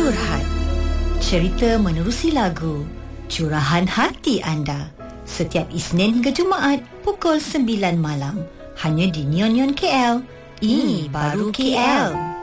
Curhat. Cerita menerusi lagu, curahan hati anda. Setiap Isnin hingga Jumaat pukul 9 malam. Hanya di Neon Neon KL. Ini baru KL.